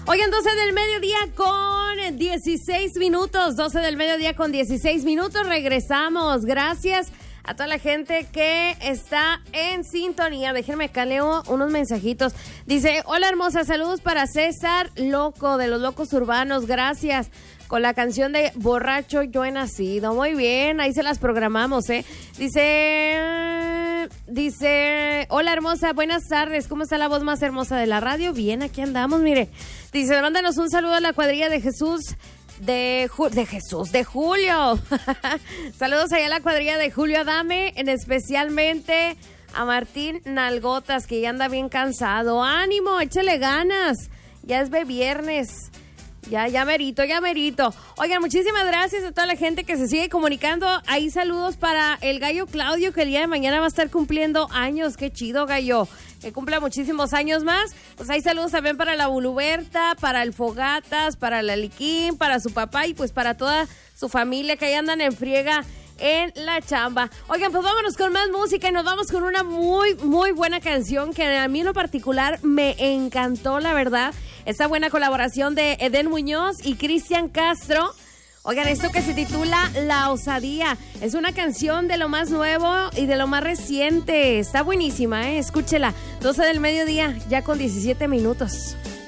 Oigan, 12 del mediodía con 16 minutos. 12 del mediodía con 16 minutos. Regresamos. Gracias a toda la gente que está en sintonía. Déjenme acá leo unos mensajitos. Dice, hola hermosa, saludos para César Loco de los Locos Urbanos. Gracias. Con la canción de Borracho Yo He Nacido. Muy bien, ahí se las programamos, ¿eh? Dice, hola hermosa, buenas tardes. ¿Cómo está la voz más hermosa de la radio? Bien, aquí andamos, mire. Dice, mándanos un saludo a la cuadrilla de Jesús. De Julio. Saludos allá a la cuadrilla de Julio Adame, especialmente a Martín Nalgotas, que ya anda bien cansado. ¡Ánimo! ¡Échale ganas! Ya es viernes. Ya merito. Oigan, muchísimas gracias a toda la gente que se sigue comunicando. Ahí saludos para el gallo Claudio, que el día de mañana va a estar cumpliendo años. Qué chido, gallo. Que cumpla muchísimos años más. Pues hay saludos también para la Buluberta, para el Fogatas, para la Liquín, para su papá y pues para toda su familia que ahí andan en friega en la chamba. Oigan, pues vámonos con más música y nos vamos con una muy, muy buena canción que a mí en lo particular me encantó, la verdad. Esta buena colaboración de Eden Muñoz y Cristian Castro. Oigan, esto que se titula La Osadía. Es una canción de lo más nuevo y de lo más reciente. Está buenísima, ¿eh? Escúchela. 12 del mediodía, ya con 17 minutos.